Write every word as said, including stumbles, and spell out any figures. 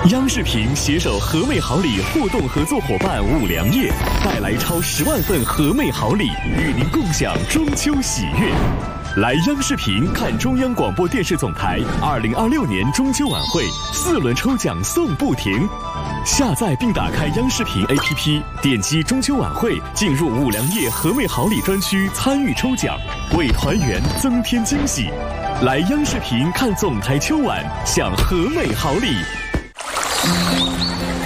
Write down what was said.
央视频携手和美好礼互动合作伙伴五粮液，带来超十万份和美好礼，与您共享中秋喜悦。来央视频看中央广播电视总台二零二六年中秋晚会，四轮抽奖送不停。下载并打开央视频 A P P， 点击中秋晚会，进入五粮液和美好礼专区参与抽奖，为团圆增添惊喜。来央视频看总台秋晚，享和美好礼。